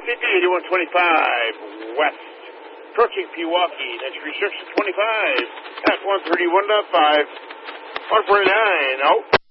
8125 West. Approaching Pewaukee. That's restriction 25. At 131.5. 149. Out.